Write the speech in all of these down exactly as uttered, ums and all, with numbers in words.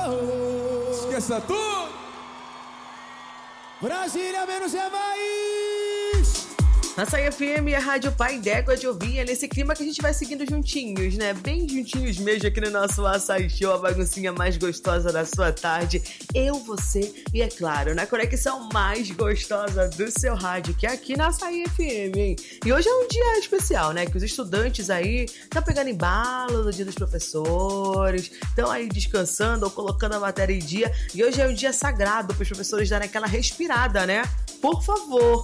Esqueça tudo. Brasília menos é mais. Açaí F M e a Rádio Pai d'Égua de Ovinha, nesse clima que a gente vai seguindo juntinhos, né? Bem juntinhos mesmo aqui no nosso Açaí Show, a baguncinha mais gostosa da sua tarde. Eu, você e, é claro, na conexão mais gostosa do seu rádio, que é aqui na Açaí F M, hein? E hoje é um dia especial, né? Que os estudantes aí estão pegando embalo no dia dos professores, estão aí descansando ou colocando a matéria em dia. E hoje é um dia sagrado para os professores darem aquela respirada, né? Por favor.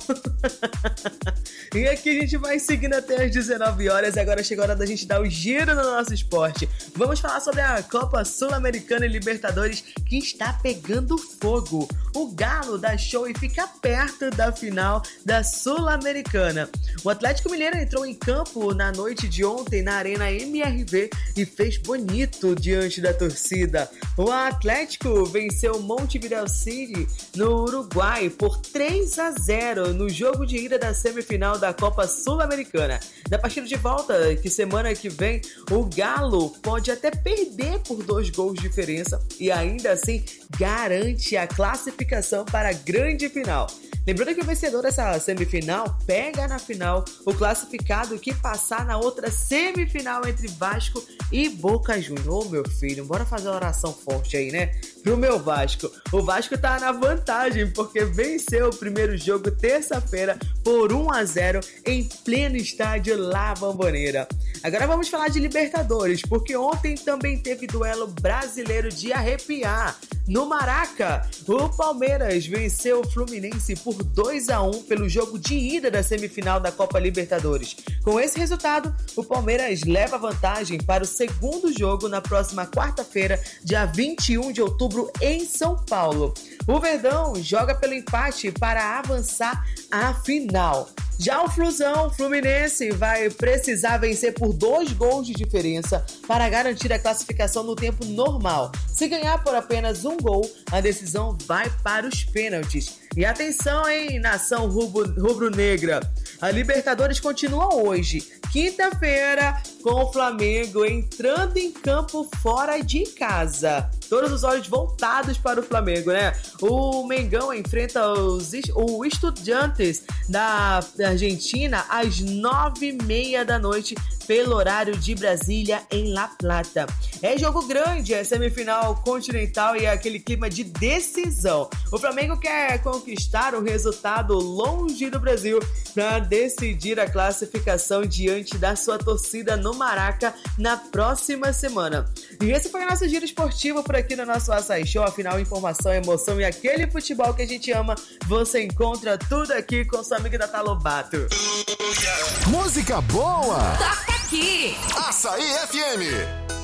E aqui a gente vai seguindo até as dezenove horas. E agora chegou a hora da gente dar o giro no nosso esporte. Vamos falar sobre a Copa Sul-Americana e Libertadores, que está pegando fogo. O Galo dá show e fica perto da final da Sul-Americana. O Atlético Mineiro entrou em campo na noite de ontem na Arena M R V e fez bonito diante da torcida. O Atlético venceu o Montevideo City no Uruguai por três a zero no jogo de ida da semifinal da Copa Sul-Americana. Da partida de volta, que semana que vem o Galo pode até perder por dois gols de diferença e ainda assim garante a classificação para a grande final. Lembrando que o vencedor dessa semifinal pega na final o classificado que passar na outra semifinal entre Vasco e Boca Juniors. Ô, meu filho, bora fazer uma oração forte aí, né? Pro meu Vasco. O Vasco tá na vantagem porque venceu o primeiro jogo terça-feira por um a zero em pleno estádio La Bombonera. Agora vamos falar de Libertadores, porque ontem também teve duelo brasileiro de arrepiar. No Maraca, o Palmeiras venceu o Fluminense por dois a um pelo jogo de ida da semifinal da Copa Libertadores. Com esse resultado, o Palmeiras leva vantagem para o segundo jogo na próxima quarta-feira, dia vinte e um de outubro, em São Paulo. O Verdão joga pelo empate para avançar à final. Já o Flusão Fluminense vai precisar vencer por dois gols de diferença para garantir a classificação no tempo normal. Se ganhar por apenas um gol, a decisão vai para os pênaltis. E atenção, hein, nação rubro-negra. A Libertadores continua hoje, quinta-feira, com o Flamengo entrando em campo fora de casa. Todos os olhos voltados para o Flamengo, né? O Mengão enfrenta os, o Estudiantes da Argentina às nove e meia da noite, pelo horário de Brasília, em La Plata. É jogo grande, é semifinal continental e é aquele clima de decisão. O Flamengo quer conquistar o resultado longe do Brasil para decidir a classificação diante da sua torcida no Maraca na próxima semana. E esse foi o nosso giro esportivo por aqui no nosso Açaí Show. Afinal, informação, emoção e aquele futebol que a gente ama, você encontra tudo aqui com sua amiga Data Lobato. Música boa! Toca aqui! Açaí F M.